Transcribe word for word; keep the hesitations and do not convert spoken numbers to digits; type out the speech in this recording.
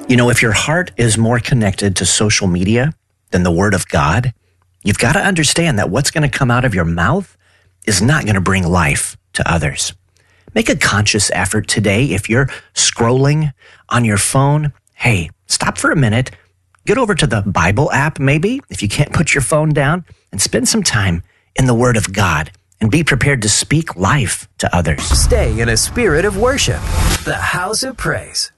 You know, if your heart is more connected to social media than the Word of God, you've got to understand that what's going to come out of your mouth is not going to bring life to others. Make a conscious effort today. If you're scrolling on your phone, hey, stop for a minute. Get over to the Bible app, maybe, if you can't put your phone down, and spend some time in the Word of God and be prepared to speak life to others. Stay in a spirit of worship. The House of Praise.